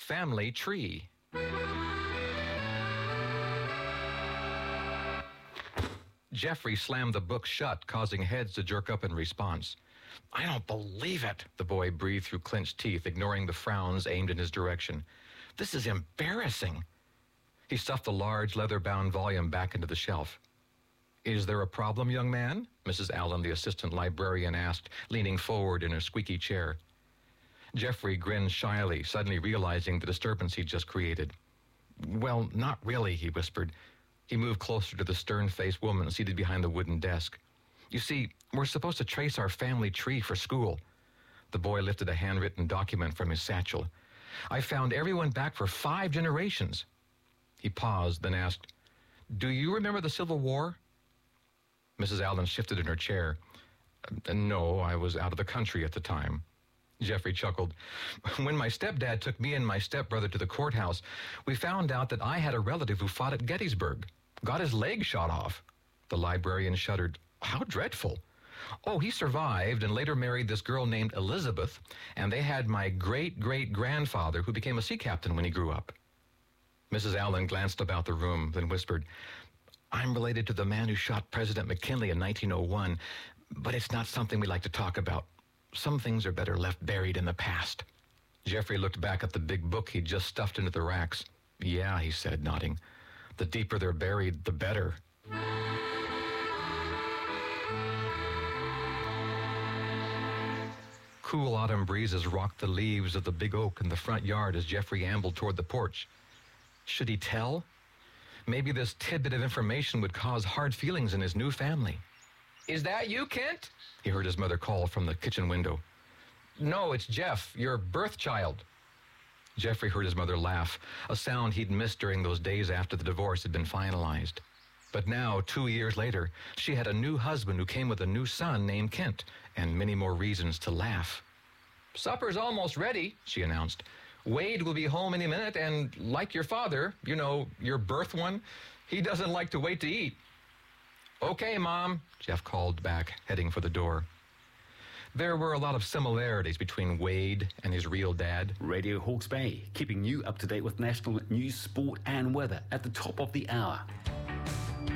family tree. Jeffrey slammed the book shut, causing heads to jerk up in response. I don't believe it, the boy breathed through clenched teeth, ignoring the frowns aimed in his direction. This is embarrassing. He stuffed the large leather-bound volume back into the shelf. Is there a problem, young man? Mrs. Allen, the assistant librarian, asked, leaning forward in her squeaky chair. Jeffrey grinned shyly, suddenly realizing the disturbance he'd just created. Well, not really, he whispered. He moved closer to the stern-faced woman seated behind the wooden desk. You see, we're supposed to trace our family tree for school. The boy lifted a handwritten document from his satchel. I found everyone back for 5 generations. He paused, then asked, Do you remember the Civil War? Mrs. Allen shifted in her chair. No, I was out of the country at the time. Jeffrey chuckled. When my stepdad took me and my stepbrother to the courthouse, we found out that I had a relative who fought at Gettysburg. Got his leg shot off. The librarian shuddered. How dreadful. Oh, he survived and later married this girl named Elizabeth, and they had my great-great-grandfather who became a sea captain when he grew up. Mrs. Allen glanced about the room, then whispered, I'm related to the man who shot President McKinley in 1901, but it's not something we like to talk about. Some things are better left buried in the past. Jeffrey looked back at the big book he'd just stuffed into the racks. Yeah, he said, nodding. The deeper they're buried, the better. Cool autumn breezes rocked the leaves of the big oak in the front yard as Jeffrey ambled toward the porch. Should he tell? Maybe this tidbit of information would cause hard feelings in his new family. Is that you, Kent? He heard his mother call from the kitchen window. No, it's Jeff, your birth child. Jeffrey heard his mother laugh, a sound he'd missed during those days after the divorce had been finalized. But now, 2 years later, she had a new husband who came with a new son named Kent, and many more reasons to laugh. Supper's almost ready, she announced. Wade will be home any minute, and like your father, you know, your birth one, he doesn't like to wait to eat. Okay, Mom, Jeff called back, heading for the door. There were a lot of similarities between Wade and his real dad. Radio Hawke's Bay, keeping you up to date with national news, sport and weather at the top of the hour.